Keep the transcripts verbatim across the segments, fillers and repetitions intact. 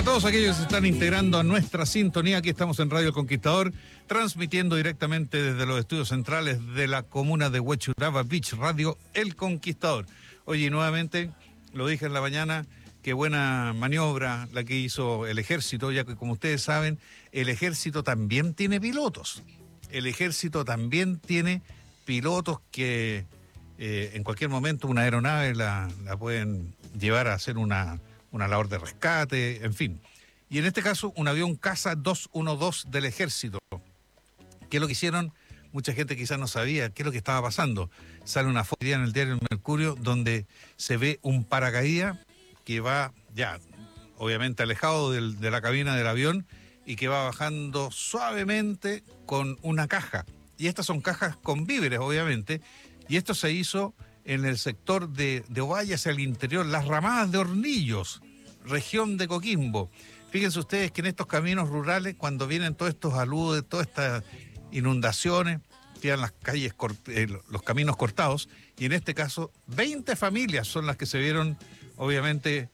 todos aquellos que se están integrando a nuestra sintonía. Aquí estamos en Radio El Conquistador, transmitiendo directamente desde los estudios centrales de la comuna de Huechuraba Beach, Radio El Conquistador. Oye, nuevamente, lo dije en la mañana, qué buena maniobra la que hizo el ejército, ya que como ustedes saben, el ejército también tiene pilotos. El ejército también tiene pilotos que eh, en cualquier momento una aeronave la, la pueden llevar a hacer una... una labor de rescate, en fin. Y en este caso, un avión Caza dos uno dos del Ejército. ¿Qué es lo que hicieron? Mucha gente quizás no sabía qué es lo que estaba pasando. Sale una foto en el diario El Mercurio donde se ve un paracaídas que va ya, obviamente alejado del, de la cabina del avión y que va bajando suavemente con una caja. Y estas son cajas con víveres, obviamente. Y esto se hizo en el sector de, de Ovalle hacia el interior, las Ramadas de Hornillos, región de Coquimbo. Fíjense ustedes que en estos caminos rurales, cuando vienen todos estos aludes, todas estas inundaciones, quedan las calles, eh, los caminos cortados, y en este caso, veinte familias son las que se vieron, obviamente,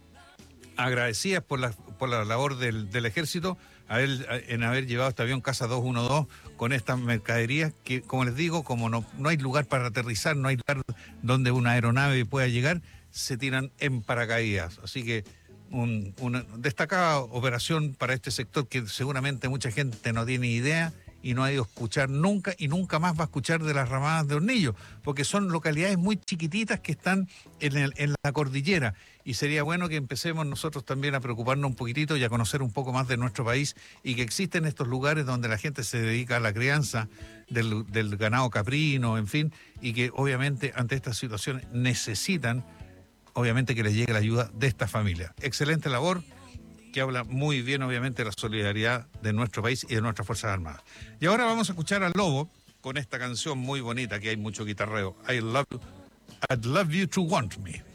agradecidas por la, por la labor del, del ejército, haber, en haber llevado este avión Caza dos uno dos con estas mercaderías que, como les digo, como no, no hay lugar para aterrizar, no hay lugar donde una aeronave pueda llegar, se tiran en paracaídas. Así que un, una destacada operación para este sector que seguramente mucha gente no tiene idea y no ha ido a escuchar nunca y nunca más va a escuchar de las Ramadas de Hornillos, porque son localidades muy chiquititas que están en, el, en la cordillera, y sería bueno que empecemos nosotros también a preocuparnos un poquitito y a conocer un poco más de nuestro país, y que existen estos lugares donde la gente se dedica a la crianza del, del ganado caprino, en fin, y que obviamente ante estas situaciones necesitan, obviamente, que les llegue la ayuda de esta familia. Excelente labor, que habla muy bien, obviamente, de la solidaridad de nuestro país y de nuestras Fuerzas Armadas. Y ahora vamos a escuchar al Lobo con esta canción muy bonita, que hay mucho guitarreo. I love you, I'd love you to want me.